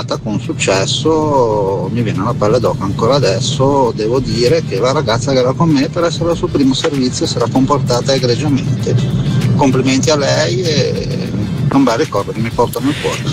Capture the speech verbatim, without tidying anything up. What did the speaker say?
andata con successo, mi viene la pelle d'oca ancora adesso. Devo dire che la ragazza che era con me, per essere al suo primo servizio, si era comportata egregiamente. Complimenti a lei e un bel ricordo che mi porto nel cuore.